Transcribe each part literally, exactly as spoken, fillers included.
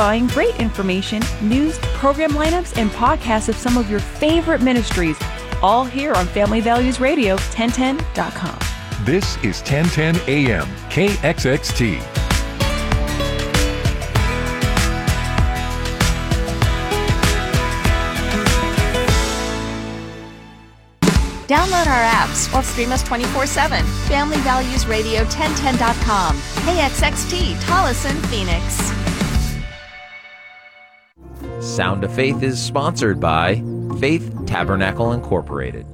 find great information, news, program lineups, and podcasts of some of your favorite ministries, all here on Family Values Radio ten ten dot com. This is ten ten A M K X X T. Download our apps or stream us twenty-four seven. Family Values Radio ten ten dot com. K X X T, Tolleson, Phoenix. Sound of Faith is sponsored by Faith Tabernacle Incorporated.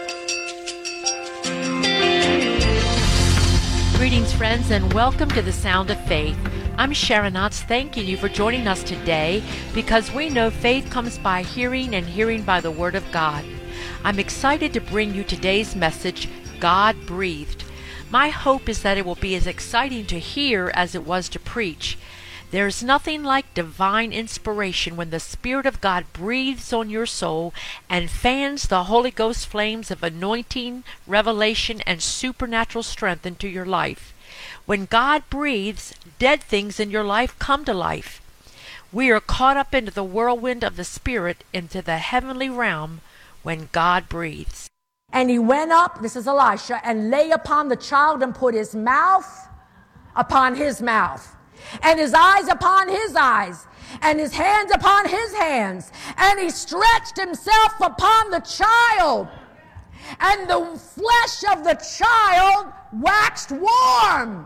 Greetings, friends, and welcome to the Sound of Faith. I'm Sharon Otts, thanking you for joining us today because we know faith comes by hearing and hearing by the Word of God. I'm excited to bring you today's message, God Breathed. My hope is that it will be as exciting to hear as it was to preach. There is nothing like divine inspiration when the Spirit of God breathes on your soul and fans the Holy Ghost flames of anointing, revelation, and supernatural strength into your life. When God breathes, dead things in your life come to life. We are caught up into the whirlwind of the Spirit, into the heavenly realm, when God breathes. And he went up, this is Elisha, and lay upon the child and put his mouth upon his mouth, and his eyes upon his eyes, and his hands upon his hands. And he stretched himself upon the child, and the flesh of the child waxed warm.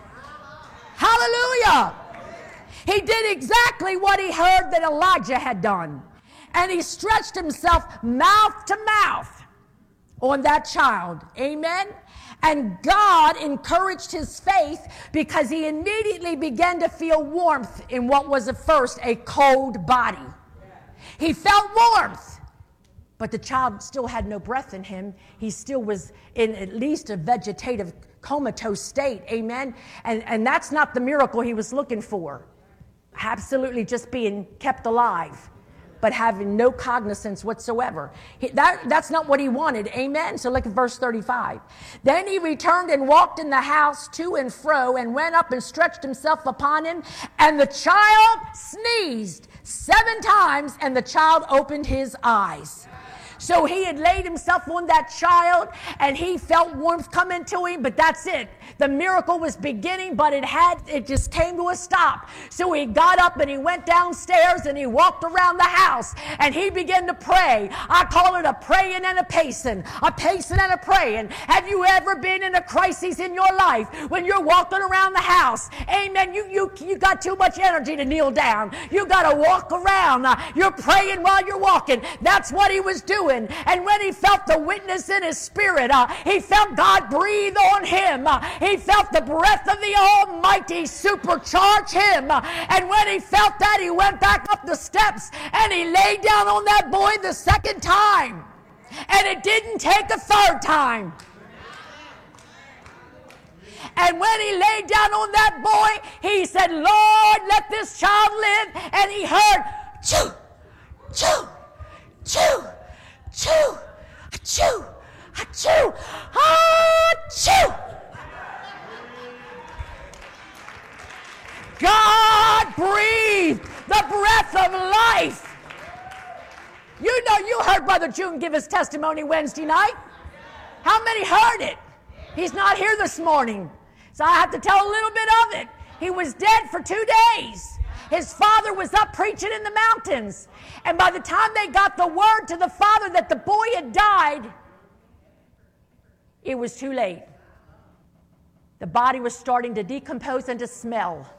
Hallelujah. He did exactly what he heard that Elijah had done. And he stretched himself mouth to mouth on that child. Amen. And God encouraged his faith because he immediately began to feel warmth in what was at first a cold body. He felt warmth, but the child still had no breath in him. He still was in at least a vegetative comatose state. Amen. And, and that's not the miracle he was looking for. Absolutely just being kept alive, but having no cognizance whatsoever. He, that, that's not what he wanted. Amen? So look at verse thirty-five. Then he returned and walked in the house to and fro, and went up and stretched himself upon him. And the child sneezed seven times, and the child opened his eyes. So he had laid himself on that child, and he felt warmth come into him, but that's it. The miracle was beginning, but it had, it just came to a stop. So he got up and he went downstairs and he walked around the house and he began to pray. I call it a praying and a pacing, a pacing and a praying. Have you ever been in a crisis in your life when you're walking around the house? Amen. You, you, you got too much energy to kneel down. You got to walk around. Uh, you're praying while you're walking. That's what he was doing. And when he felt the witness in his spirit, uh, he felt God breathe on him. Uh, he felt the breath of the Almighty supercharge him. Uh, and when he felt that, he went back up the steps and he laid down on that boy the second time. And it didn't take a third time. And when he laid down on that boy, he said, Lord, let this child live. And he heard, choo, choo, choo, choo, achoo, achoo, achoo. God breathed the breath of life. You know, you heard Brother June give his testimony Wednesday night. How many heard it? He's not here this morning, so I have to tell a little bit of it. He was dead for two days. His father was up preaching in the mountains. And by the time they got the word to the father that the boy had died, it was too late. The body was starting to decompose and to smell.